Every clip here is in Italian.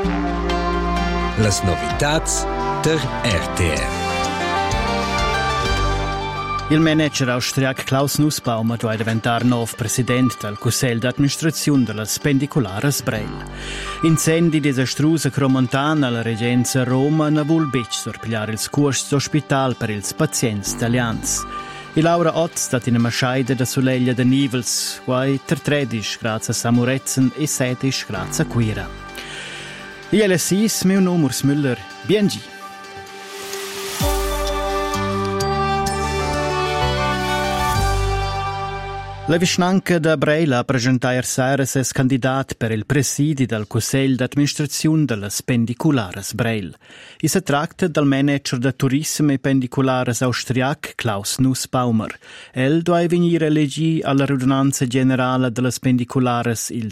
Las novitats der RTR. Il manager austriac Klaus Nussbaumer va diventar nuovo president del Consiglio d'amministrazione della Spendiculares Breil. Incendi disastrusi a Cromontana alla Regenza Roma ne vuol bec sorpigliare il costi d'ospital per ils pazienti italians. E Laura Ott stat in una maschaida da Soleglia de Nivels, guai 13 grazie a Samuretzen e 16 grazie a Quira. E LSIs, meu nome Urs Müller, BNG. La Vischnanca da Breila presenta ieri ses candidat per il presidi del Consiglio d'amministrazione della Spendiculares Breil. E si tratta del manager de turismo e pendiculares austriac Klaus Nussbaumer. El deve venire elegì alla radunanza generale della Spendiculares il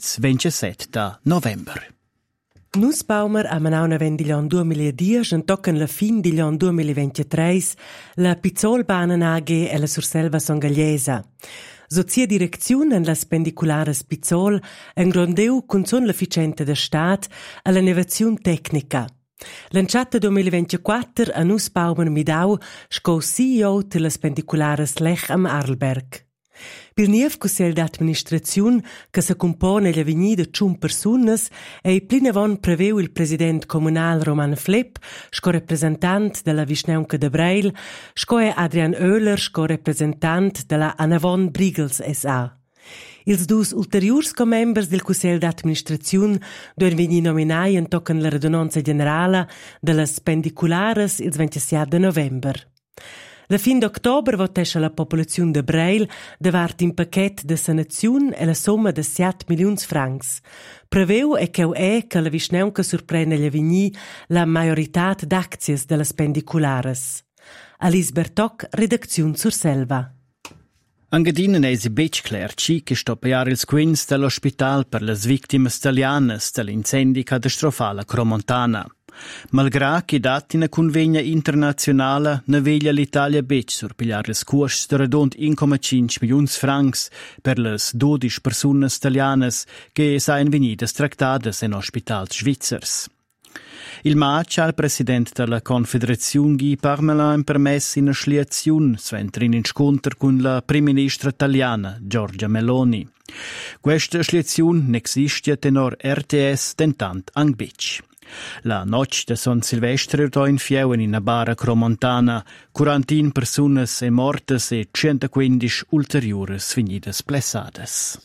27 novembre. Nussbaumer ha manau una vendilion 2010 e tocca la fin di l'anno 2023 la Pizzolbahnen AG e la Surselva Songagliesa. Sozia direzione en la Spendiculares Pizzol engrondeu cun son l'efficiente de stat all'innovazione tecnica. Lanciata 2024 a Nussbaumer midau sco CEO de la Spendiculares Lech am Arlberg. Pil niev Consiglio d'amministrazione che se compone gli avvegni de 5 personas e plinavon preveu il president comunal Roman Flepp, sco representant della Vischnaunca de Breil, sco e Adrian Oehler, sco representant della Anavon Brigels S.A. Ils dus ulteriurs co-members del Consiglio d'amministrazione duen vegni nominai en tocan la radunanza generala della Spendiculares il 27 de november. La fin d'october votescha la popolazione de Breil davart in paquet de sanaziun e la somma de 7 milions francs. Preveu e cheu che la Vischnaunca surprene gli avvegni la majorità d'aczies della Spendiculares. Alice Bertoc, redazione Surselva. Engadina è bec clerci che stoppiare il squins dell'ospital per le vittime italianas dell'incendi catastrofale a Cromontana. Malgrà che dati una convegna internazionale ne veglia l'Italia bec surpigliare il costi di radont 1,5 milions francs per le 12 persone italianas che sain venidas tractadas in ospitals svizzers. Il match al presidente della Confederazione Guy Parmelin ha permesso in asliazione sventri in scontro con la prima ministra italiana Giorgia Meloni. Questa asliazione non esiste tenor RTS tentant ang bec. La noche de San Silvestre do in Fieuen in Barra Cromontana, 41 personas e mortes e 115 ulteriores venidas blessades.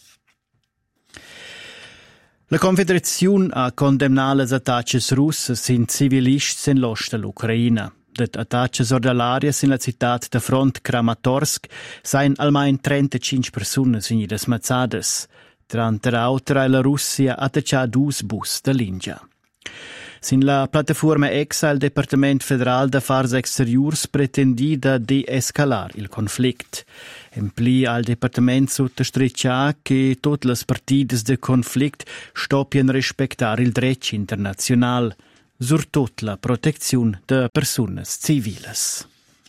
La Confederazione ha condemnato le attacchi russi in civilisti in l'ost dell'Ucraina. Le attacchi ordinari in la città de front Kramatorsk sain almeno 35 persone venidas mazzades. Trante l'altra la Russia ha attaccato 2 bus dell'India. Sin la piattaforma EXA il Departamento Federal d'Affars Exteriors pretendì da de-escalar il conflict. Empli al Departamento sottostreccia che tutte le partite del conflict stoppien rispettare il diritto internazionale, surtot la protezione de personas civiles.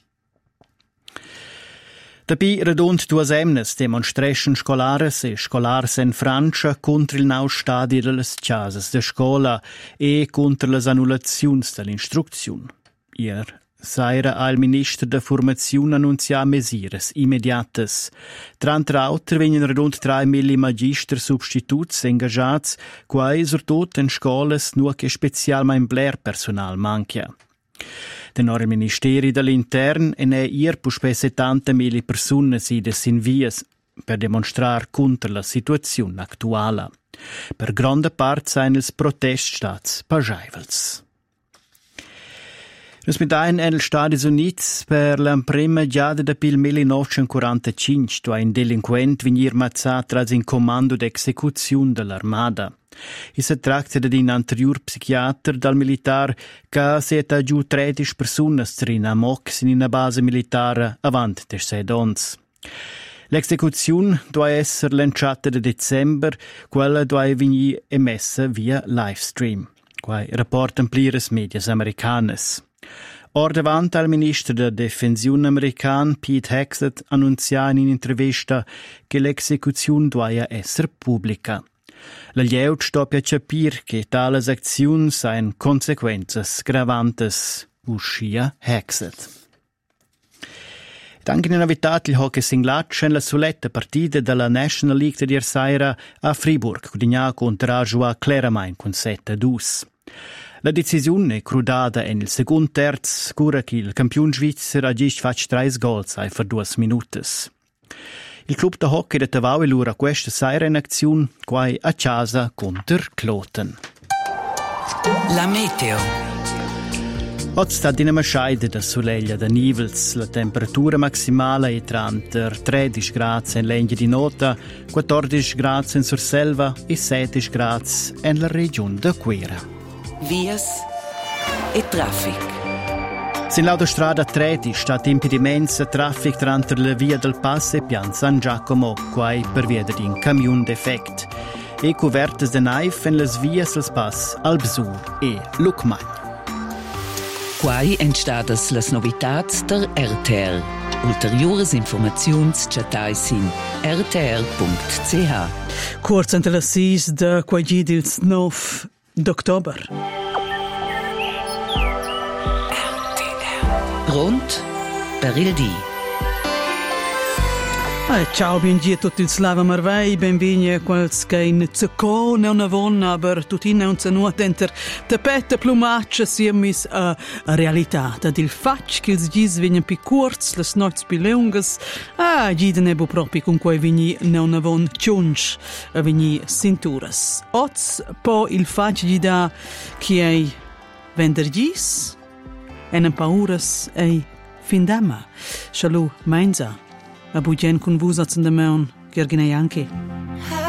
Dapi redont 2 emnes demonstration scolares e scolars in Francia contro il nou stadi delle casas de scola e contro le annulazioni dell'istruzione. Ier saira al ministro de formazione annunzia mesures immediates. Tra l'altro vengono redont 3.000 magister substituts engagats, quai surtot in scolas nur che specialmente bler personal manca. Tenor il Ministeri dell'Intern e ier puspe 70.000 persone si in vias per dimostrare contro la situazione attuale. Per grande parte sain ils protest stats pageivels. Nus medain en els Stati Units per la prima giada da pil 1945 dove un delinquent venir mazzat tras in comando d'execuzione dell'armada. E si tratta di un anterior psichiatra dal militar che si è giù 13 persone in amoc in una base militare avanti de 6 ons. L'execuzione deve essere lanciata a dicembre, quella deve venire emessa via livestream. Quai rapportan pliras medias americanas. Or davanti al ministro della Difensione americano Pete Hegseth annunziò in un'intervista che l'execuzione deve essere pubblica. La glieud stopia capir che talas acziuns hain consequenzas gravantes, uscia hexet. Anche in novitat il hockey singlatsch en la soletta partida della National League di Ersaira a Fribourg, cudigna contra Joa Cleramain con 7-2. La decisione è crudata en il second terz, cura che il campion svizzer ha gist fatg 3 gols ai per 2 minutas. Il club de hockey de Tavau è l'ura questa saira in azione, quai a casa contro Kloten. La meteo. Oggi sta in una scheide da soleglia da Nivels. La temperatura maximale è tra 13 gradi in Legna di Nota, 14 gradi in Surselva e 16 gradi nella regione de Quera. Vias e traffic. Sin l'autostrada 13 sta impediments traffic tra la via del Pass e Pian San Giacomo, quai per via di un camion defect. E covertes de naif en las vias dels Pass Albsur e Lucmagn. Quai entstadas las novitats der RTR. Ulteriores informaziuns chatais in rtr.ch. Kurz ante las 6 de quai gidils 9 d'october. Rund per il di. Ciao, benvenuti a tutti il Slava Marvei, benvenuti a quels che in Zucco non avon, aber tutti non sono attenti tapete plumaccia siemis a realtà. Dad il fatch che ils gis vengono più curz, les noits più lungas, gide nebo proprio con cui vini non avon ciunch, a vini cinturas. Oz po il fatch gida che è vendergis, en pauras e findama. Shalom, meinza. A bugen con vus at in de meun, gerginei anche.